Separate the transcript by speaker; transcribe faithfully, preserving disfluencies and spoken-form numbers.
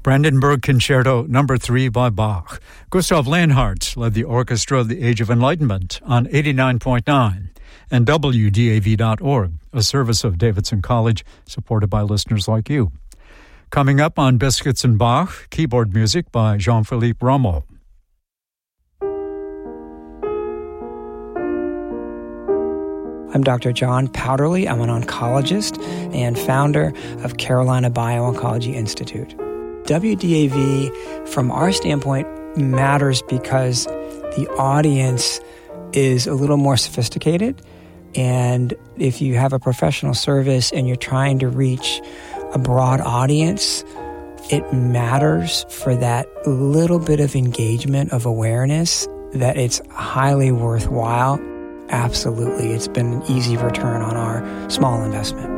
Speaker 1: Brandenburg Concerto Number three by Bach. Gustav Leonhardt led the orchestra of the Age of Enlightenment on eighty-nine point nine and W D A V dot org, a service of Davidson College supported by listeners like you. Coming up on Biscuits and Bach, keyboard music by Jean-Philippe Rameau.
Speaker 2: I'm Doctor John Powderly. I'm an oncologist and founder of Carolina Bio-Oncology Institute. W D A V, from our standpoint, matters because the audience is a little more sophisticated. And if you have a professional service and you're trying to reach a broad audience, it matters for that little bit of engagement, of awareness, that it's highly worthwhile. Absolutely. It's been an easy return on our small investment.